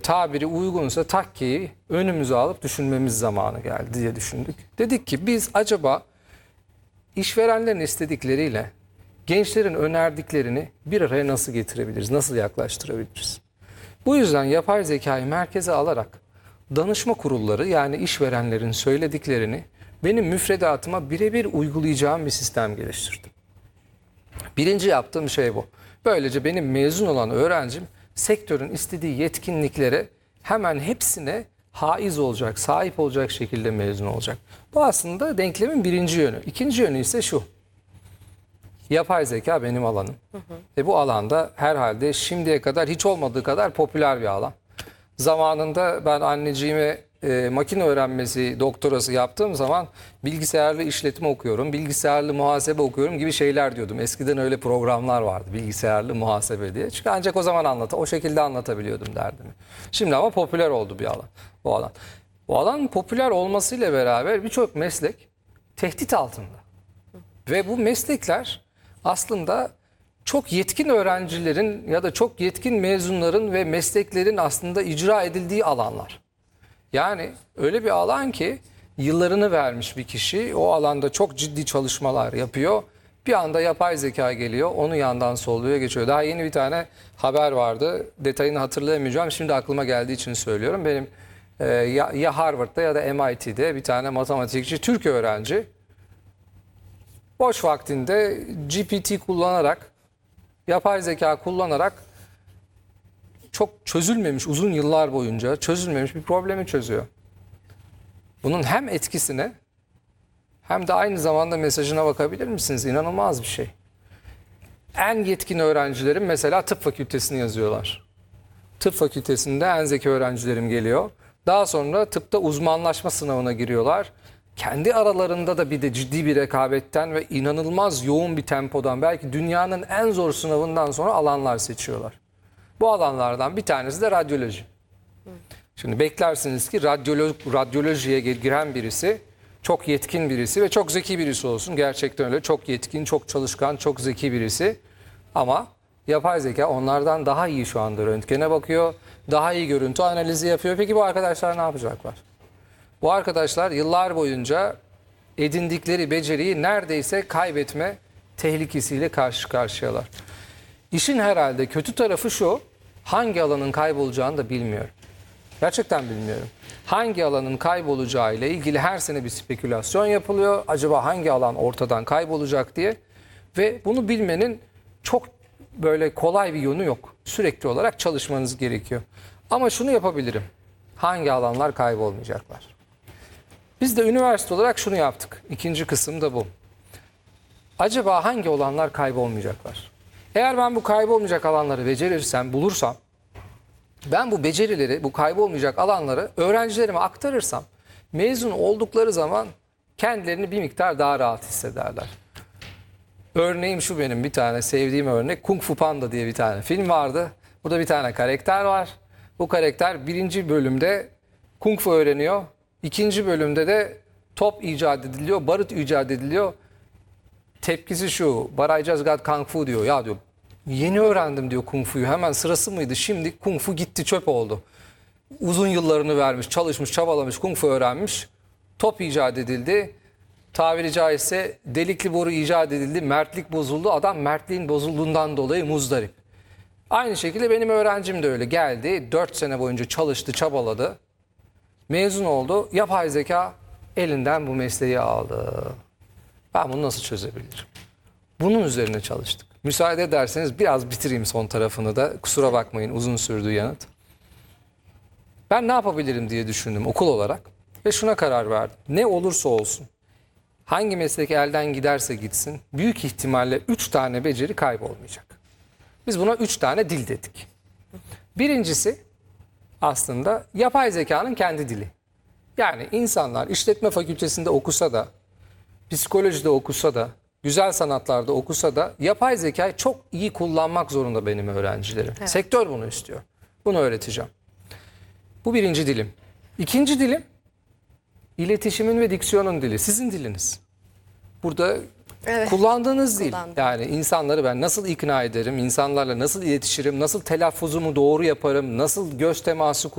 tabiri uygunsa takkeyi önümüze alıp düşünmemiz zamanı geldi diye düşündük. Dedik ki biz acaba işverenlerin istedikleriyle gençlerin önerdiklerini bir araya nasıl getirebiliriz, nasıl yaklaştırabiliriz? Bu yüzden yapay zekayı merkeze alarak danışma kurulları, yani işverenlerin söylediklerini benim müfredatıma birebir uygulayacağım bir sistem geliştirdim. Birinci yaptığım şey bu. Böylece benim mezun olan öğrencim sektörün istediği yetkinliklere hemen hepsine haiz olacak, sahip olacak şekilde mezun olacak. Bu aslında denklemin birinci yönü. İkinci yönü ise şu: yapay zeka benim alanım. Bu alanda herhalde şimdiye kadar hiç olmadığı kadar popüler bir alan. Zamanında ben anneciğime makine öğrenmesi doktorası yaptığım zaman bilgisayarlı işletme okuyorum, bilgisayarlı muhasebe okuyorum gibi şeyler diyordum. Eskiden öyle programlar vardı, bilgisayarlı muhasebe diye. Çünkü ancak o zaman o şekilde anlatabiliyordum derdimi. Şimdi ama popüler oldu bir alan, bu alan. Bu alanın popüler olmasıyla beraber birçok meslek tehdit altında. Ve bu meslekler aslında çok yetkin öğrencilerin ya da çok yetkin mezunların ve mesleklerin aslında icra edildiği alanlar. Yani öyle bir alan ki yıllarını vermiş bir kişi o alanda çok ciddi çalışmalar yapıyor. Bir anda yapay zeka geliyor, onu yandan solluyor, geçiyor. Daha yeni bir tane haber vardı. Detayını hatırlayamayacağım. Şimdi aklıma geldiği için söylüyorum. Benim ya Harvard'da ya da MIT'de bir tane matematikçi Türk öğrenci boş vaktinde GPT kullanarak, yapay zeka kullanarak çok çözülmemiş, uzun yıllar boyunca çözülmemiş bir problemi çözüyor. Bunun hem etkisine hem de aynı zamanda mesajına bakabilir misiniz? İnanılmaz bir şey. En yetkin öğrencilerim mesela tıp fakültesini yazıyorlar. Tıp fakültesinde en zeki öğrencilerim geliyor. Daha sonra tıpta uzmanlaşma sınavına giriyorlar. Kendi aralarında da bir de ciddi bir rekabetten ve inanılmaz yoğun bir tempodan, belki dünyanın en zor sınavından sonra alanlar seçiyorlar. Bu alanlardan bir tanesi de radyoloji. Şimdi beklersiniz ki radyolojiye giren birisi, çok yetkin birisi ve çok zeki birisi olsun. Gerçekten öyle. Çok yetkin, çok çalışkan, çok zeki birisi. Ama yapay zeka onlardan daha iyi şu anda röntgene bakıyor. Daha iyi görüntü analizi yapıyor. Peki bu arkadaşlar ne yapacaklar? Bu arkadaşlar yıllar boyunca edindikleri beceriyi neredeyse kaybetme tehlikesiyle karşı karşıyalar. İşin herhalde kötü tarafı şu: hangi alanın kaybolacağını da bilmiyorum. Gerçekten bilmiyorum. Hangi alanın kaybolacağı ile ilgili her sene bir spekülasyon yapılıyor. Acaba hangi alan ortadan kaybolacak diye. Ve bunu bilmenin çok böyle kolay bir yolu yok. Sürekli olarak çalışmanız gerekiyor. Ama şunu yapabilirim: hangi alanlar kaybolmayacaklar? Biz de üniversite olarak şunu yaptık. İkinci kısım da bu. Acaba hangi alanlar kaybolmayacaklar? Eğer ben bu kaybolmayacak alanları becerirsem, bulursam, ben bu becerileri, bu kaybolmayacak alanları öğrencilerime aktarırsam, mezun oldukları zaman kendilerini bir miktar daha rahat hissederler. Örneğim şu, benim bir tane sevdiğim örnek, Kung Fu Panda diye bir tane film vardı. Burada bir tane karakter var. Bu karakter birinci bölümde Kung Fu öğreniyor. İkinci bölümde de top icat ediliyor, barut icat ediliyor. Tepkisi şu: "But I just got Kung Fu" diyor. Ya diyor, yeni öğrendim diyor Kung Fu'yu. Hemen sırası mıydı? Şimdi Kung Fu gitti, çöp oldu. Uzun yıllarını vermiş, çalışmış, çabalamış, Kung Fu öğrenmiş. Top icat edildi. Tabiri caizse delikli boru icat edildi. Mertlik bozuldu. Adam mertliğin bozulduğundan dolayı muzdarip. Aynı şekilde benim öğrencim de öyle. Geldi, 4 sene boyunca çalıştı, çabaladı. Mezun oldu. Yapay zeka elinden bu mesleği aldı. Ben bunu nasıl çözebilirim? Bunun üzerine çalıştık. Müsaade ederseniz biraz bitireyim son tarafını da. Kusura bakmayın, uzun sürdü yanıt. Ben ne yapabilirim diye düşündüm okul olarak. Ve şuna karar verdim: ne olursa olsun, hangi meslek elden giderse gitsin, büyük ihtimalle 3 tane beceri kaybolmayacak. Biz buna 3 tane dil dedik. Birincisi aslında yapay zekanın kendi dili. Yani insanlar işletme fakültesinde okusa da, psikolojide okusa da, güzel sanatlarda okusa da yapay zekayı çok iyi kullanmak zorunda benim öğrencilerim. Evet. Sektör bunu istiyor. Bunu öğreteceğim. Bu birinci dilim. İkinci dilim iletişimin ve diksiyonun dili. Sizin diliniz. Burada kullandığınız dil. Yani insanları ben nasıl ikna ederim, insanlarla nasıl iletişirim, nasıl telaffuzumu doğru yaparım, nasıl göz teması